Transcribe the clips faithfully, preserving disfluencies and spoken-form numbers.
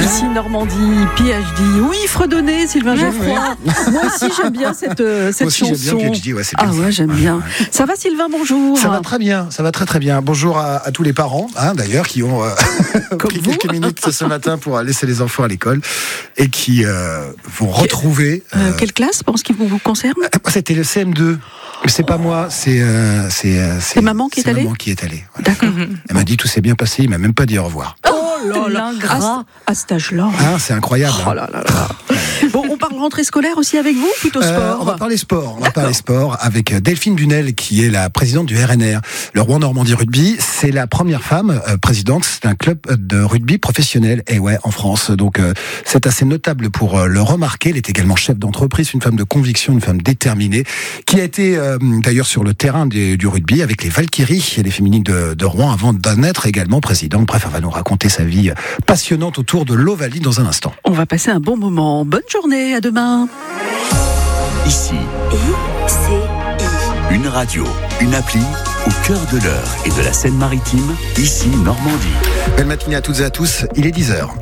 Ici Normandie, P H D. Oui, fredonner, Sylvain Geoffroy. Moi aussi, j'aime bien cette, euh, cette Moi aussi, chanson. j'aime bien P H D, ouais, c'est bien. Ah ouais, j'aime bien. Ça va, Sylvain, bonjour. Ça va très bien, ça va très très bien. Bonjour à, à tous les parents, hein, d'ailleurs, qui ont euh, pris vous. quelques minutes ce matin pour laisser les enfants à l'école et qui euh, vont retrouver... Euh, euh, quelle classe, pense qu'il vous concerne? C'était le C M deux. Mais c'est pas moi, c'est euh, c'est euh, C'est maman qui est allée. maman qui est allée. Voilà. D'accord. Elle m'a dit tout s'est bien passé, il m'a même pas dit au revoir. Oh là là, à, à cet âge-là. Hein, c'est incroyable. Oh hein. là là là. Bon, on parle rentrée scolaire aussi avec vous, plutôt sport. Euh, on va parler sport. On va parler sport avec Delphine Dunel, qui est la présidente du R N R, le Rouen Normandie Rugby. C'est la première femme euh, présidente. C'est un club de rugby professionnel. Et ouais, en France. Donc, euh, c'est assez notable pour euh, le remarquer. Elle est également chef d'entreprise, une femme de conviction, une femme déterminée, qui a été euh, d'ailleurs sur le terrain du, du rugby avec les Valkyries et les féminines de, de Rouen avant d'en être également présidente. Bref, elle va nous raconter sa vie passionnante autour de l'Ovalie dans un instant. On va passer un bon moment. Bonne journée, à demain. Ici, I C I. une radio, une appli au cœur de l'heure et de la Seine-Maritime, ici Normandie. Belle matinée à toutes et à tous, il est dix heures.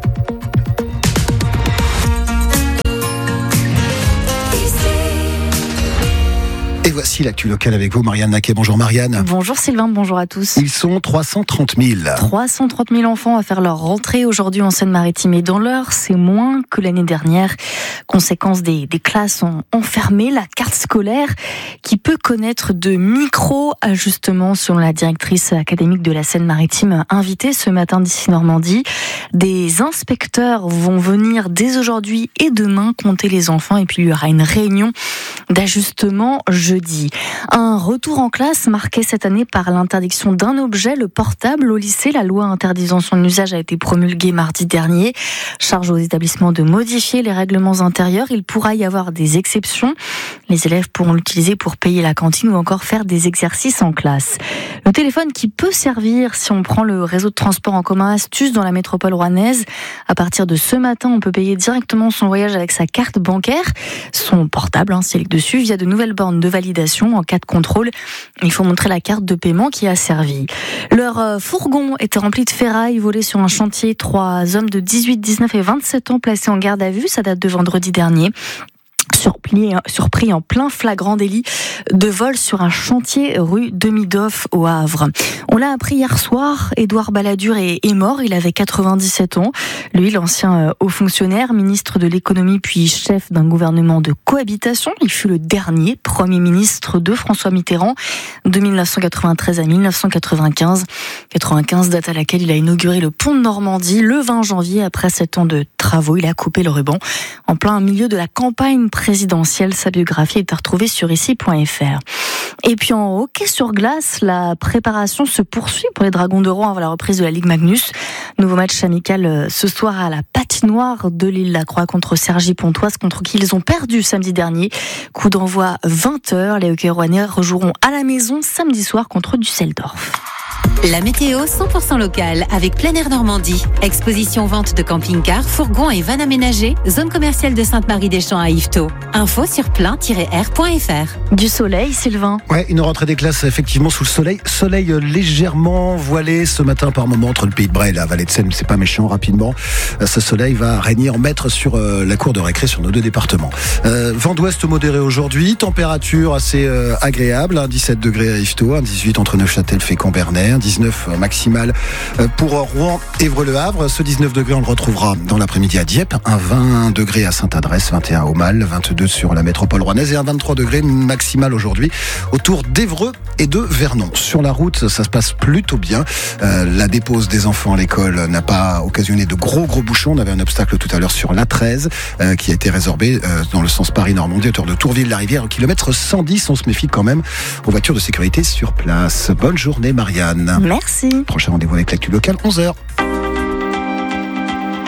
Et voici l'actu locale avec vous, Marianne Naquet. Bonjour Marianne. Bonjour Sylvain, bonjour à tous. Ils sont trois cent trente mille. trois cent trente mille enfants à faire leur rentrée aujourd'hui en Seine-Maritime et dans l'Eure, c'est moins que l'année dernière. Conséquence des, des classes ont enfermé la carte scolaire qui peut connaître de micro-ajustements selon la directrice académique de la Seine-Maritime invitée ce matin d'ici Normandie. Des inspecteurs vont venir dès aujourd'hui et demain compter les enfants et puis il y aura une réunion d'ajustement jeudi. Un retour en classe marqué cette année par l'interdiction d'un objet, le portable au lycée. La loi interdisant son usage a été promulguée mardi dernier. Charge aux établissements de modifier les règlements intérieurs. Il pourra y avoir des exceptions. Les élèves pourront l'utiliser pour payer la cantine ou encore faire des exercices en classe. Le téléphone qui peut servir si on prend le réseau de transport en commun Astuce dans la métropole rouennaise. À partir de ce matin, on peut payer directement son voyage avec sa carte bancaire, son portable, hein, c'est dessus, via de nouvelles bornes de validation. En cas de contrôle, il faut montrer la carte de paiement qui a servi. Leur fourgon était rempli de ferraille volées sur un chantier. Trois hommes de dix-huit, dix-neuf et vingt-sept ans placés en garde à vue. Ça date de vendredi dernier. Surpris, surpris en plein flagrant délit de vol sur un chantier rue Demidoff au Havre. On l'a appris hier soir, Édouard Balladur est, est mort, il avait quatre-vingt-dix-sept ans. Lui, l'ancien haut fonctionnaire, ministre de l'économie puis chef d'un gouvernement de cohabitation, il fut le dernier premier ministre de François Mitterrand de dix-neuf cent quatre-vingt-treize à dix-neuf cent quatre-vingt-quinze. quatre-vingt-quinze, date à laquelle il a inauguré le pont de Normandie le vingt janvier. Après sept ans de travaux, il a coupé le ruban en plein milieu de la campagne présidentielle. Sa biographie est à retrouver sur ici point f r. Et puis en hockey sur glace, la préparation se poursuit pour les Dragons de Rouen avant la reprise de la Ligue Magnus. Nouveau match amical ce soir à la patinoire de l'Île-la-Croix contre Cergy-Pontoise, contre qui ils ont perdu samedi dernier. Coup d'envoi vingt heures. Les hockey rouennais rejoueront à la maison samedi soir contre Düsseldorf. La météo cent pour cent locale avec Plein Air Normandie. Exposition vente de camping-cars, fourgons et vannes aménagées. Zone commerciale de Sainte-Marie-des-Champs à Yvetot. Info sur plein tiret air point f r. Du soleil, Sylvain. Ouais, une rentrée des classes effectivement sous le soleil. Soleil légèrement voilé ce matin par moment entre le Pays de Bray et la vallée de Seine. C'est pas méchant, rapidement. Ce soleil va régner en maître sur euh, la cour de récré sur nos deux départements. Euh, vent d'ouest modéré aujourd'hui. Température assez euh, agréable. Un dix-sept degrés à Yvetot, un dix-huit entre Neufchâtel, Fécamp, Bernay, un dix-neuf maximal pour Rouen, Évreux-le Havre. Ce dix-neuf degrés, on le retrouvera dans l'après-midi à Dieppe, un vingt degrés à Sainte-Adresse, vingt et un au Mal, vingt-deux sur la métropole rouennaise et un vingt-trois degrés maximal aujourd'hui autour d'Évreux et de Vernon. Sur la route, ça se passe plutôt bien. Euh, la dépose des enfants à l'école n'a pas occasionné de gros gros bouchons. On avait un obstacle tout à l'heure sur l'A treize euh, qui a été résorbé euh, dans le sens Paris-Normandie, autour de Tourville-la-Rivière, au kilomètre cent dix. On se méfie quand même aux voitures de sécurité sur place. Bonne journée Marianne. Merci. Prochain rendez-vous avec l'actu locale, onze heures.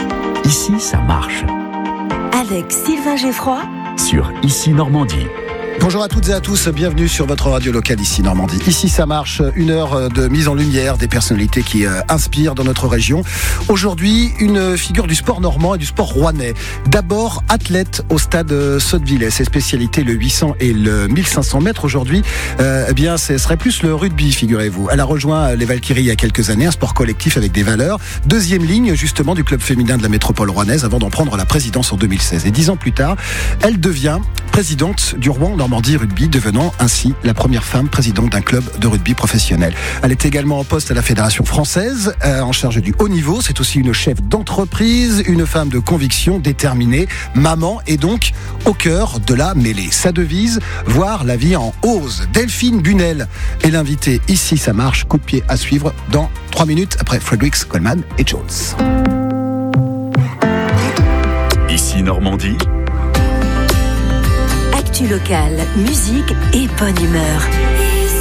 Ici, ça marche. Avec Sylvain Geoffroy Sur Ici Normandie. Bonjour à toutes et à tous, bienvenue sur votre radio locale ici Normandie. Ici ça marche, une heure de mise en lumière des personnalités qui euh, inspirent dans notre région. Aujourd'hui, une figure du sport normand et du sport rouennais. D'abord, athlète au stade Sotteville. Ses spécialités, le huit cents et le mille cinq cents mètres aujourd'hui, euh, eh bien, ce serait plus le rugby, figurez-vous. Elle a rejoint les Valkyries il y a quelques années, un sport collectif avec des valeurs. Deuxième ligne, justement, du club féminin de la métropole rouennaise avant d'en prendre la présidence en deux mille seize. Et dix ans plus tard, elle devient présidente du Rouen Normandie Rugby, devenant ainsi la première femme présidente d'un club de rugby professionnel. Elle est également en poste à la Fédération française, euh, en charge du haut niveau. C'est aussi une chef d'entreprise, une femme de conviction, déterminée, maman et donc au cœur de la mêlée. Sa devise, voir la vie en ose. Delphine Bunel est l'invitée. Ici, ça marche. Coup de pied à suivre dans trois minutes après Fredericks, Coleman et Jones. Ici Normandie. Actu locale, musique et bonne humeur.